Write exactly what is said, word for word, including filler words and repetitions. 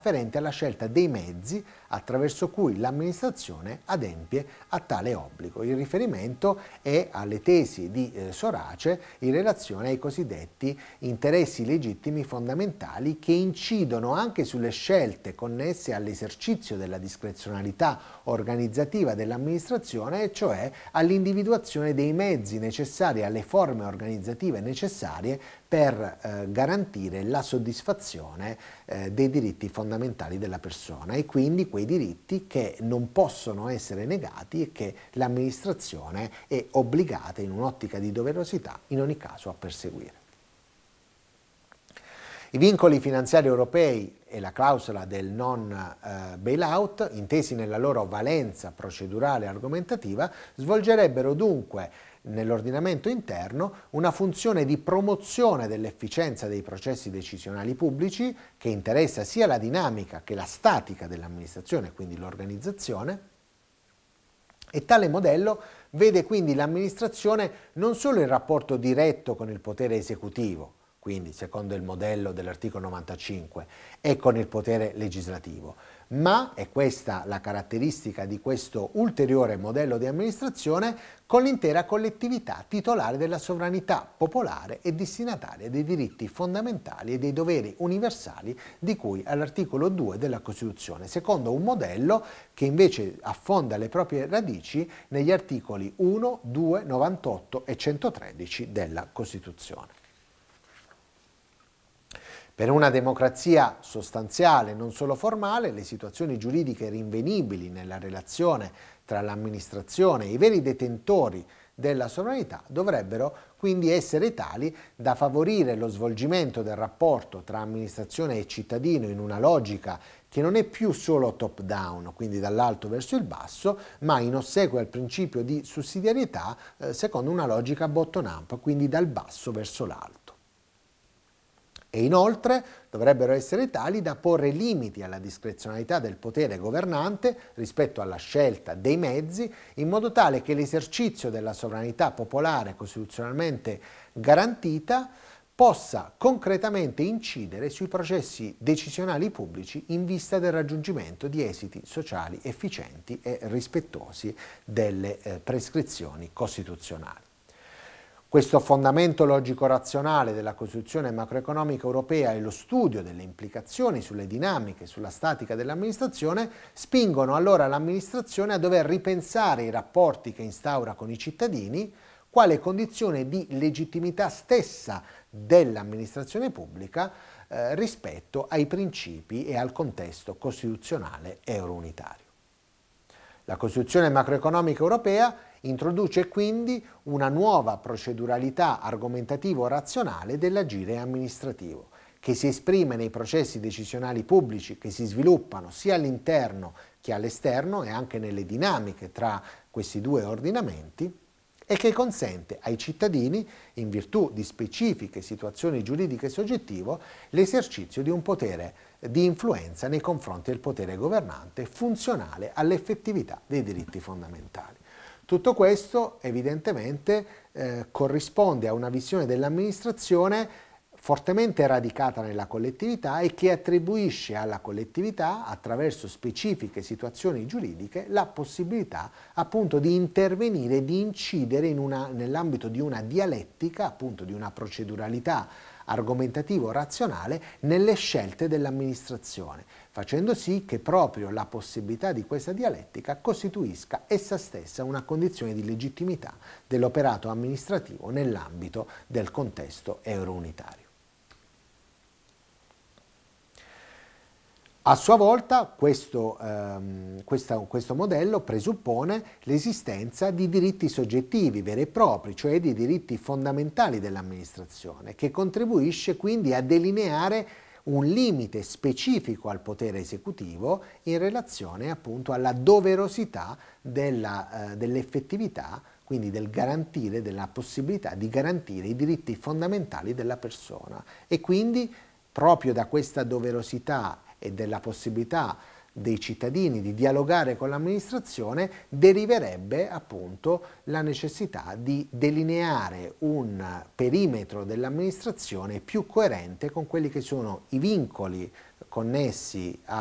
afferente alla scelta dei mezzi attraverso cui l'amministrazione adempie a tale obbligo. Il riferimento è alle tesi di eh, Sorace in relazione ai cosiddetti interessi legittimi fondamentali che incidono anche sulle scelte connesse all'esercizio della discrezionalità organizzativa dell'amministrazione, e cioè all'individuazione dei mezzi necessari alle forme organizzative necessarie per eh, garantire la soddisfazione eh, dei diritti fondamentali della persona, e quindi quei diritti che non possono essere negati e che l'amministrazione è obbligata in un'ottica di doverosità in ogni caso a perseguire. I vincoli finanziari europei e la clausola del non eh, bailout, intesi nella loro valenza procedurale e argomentativa, svolgerebbero dunque nell'ordinamento interno una funzione di promozione dell'efficienza dei processi decisionali pubblici che interessa sia la dinamica che la statica dell'amministrazione, quindi l'organizzazione, e tale modello vede quindi l'amministrazione non solo in rapporto diretto con il potere esecutivo, quindi secondo il modello dell'articolo novantacinque, e con il potere legislativo, ma, è questa la caratteristica di questo ulteriore modello di amministrazione, con l'intera collettività titolare della sovranità popolare e destinataria dei diritti fondamentali e dei doveri universali di cui all'articolo due della Costituzione, secondo un modello che invece affonda le proprie radici negli articoli uno, due, novantotto e centotredici della Costituzione. Per una democrazia sostanziale, non solo formale, le situazioni giuridiche rinvenibili nella relazione tra l'amministrazione e i veri detentori della sovranità dovrebbero quindi essere tali da favorire lo svolgimento del rapporto tra amministrazione e cittadino in una logica che non è più solo top-down, quindi dall'alto verso il basso, ma in ossequio al principio di sussidiarietà eh, secondo una logica bottom-up, quindi dal basso verso l'alto. E inoltre dovrebbero essere tali da porre limiti alla discrezionalità del potere governante rispetto alla scelta dei mezzi, in modo tale che l'esercizio della sovranità popolare costituzionalmente garantita possa concretamente incidere sui processi decisionali pubblici in vista del raggiungimento di esiti sociali efficienti e rispettosi delle eh, prescrizioni costituzionali. Questo fondamento logico-razionale della Costituzione macroeconomica europea e lo studio delle implicazioni sulle dinamiche, sulla statica dell'amministrazione spingono allora l'amministrazione a dover ripensare i rapporti che instaura con i cittadini quale condizione di legittimità stessa dell'amministrazione pubblica eh, rispetto ai principi e al contesto costituzionale euro-unitario. La Costituzione macroeconomica europea introduce quindi una nuova proceduralità argomentativo-razionale dell'agire amministrativo, che si esprime nei processi decisionali pubblici che si sviluppano sia all'interno che all'esterno e anche nelle dinamiche tra questi due ordinamenti, e che consente ai cittadini, in virtù di specifiche situazioni giuridiche soggettive, l'esercizio di un potere di influenza nei confronti del potere governante funzionale all'effettività dei diritti fondamentali. Tutto questo evidentemente eh, corrisponde a una visione dell'amministrazione fortemente radicata nella collettività e che attribuisce alla collettività, attraverso specifiche situazioni giuridiche, la possibilità appunto di intervenire e di incidere in una, nell'ambito di una dialettica, appunto di una proceduralità argomentativo-razionale nelle scelte dell'amministrazione, facendo sì che proprio la possibilità di questa dialettica costituisca essa stessa una condizione di legittimità dell'operato amministrativo nell'ambito del contesto euro-unitario. A sua volta questo, ehm, questa, questo modello presuppone l'esistenza di diritti soggettivi veri e propri, cioè di diritti fondamentali dell'amministrazione, che contribuisce quindi a delineare un limite specifico al potere esecutivo in relazione appunto alla doverosità della, eh, dell'effettività, quindi del garantire, della possibilità di garantire i diritti fondamentali della persona. E quindi proprio da questa doverosità e della possibilità dei cittadini di dialogare con l'amministrazione, deriverebbe appunto la necessità di delineare un perimetro dell'amministrazione più coerente con quelli che sono i vincoli connessi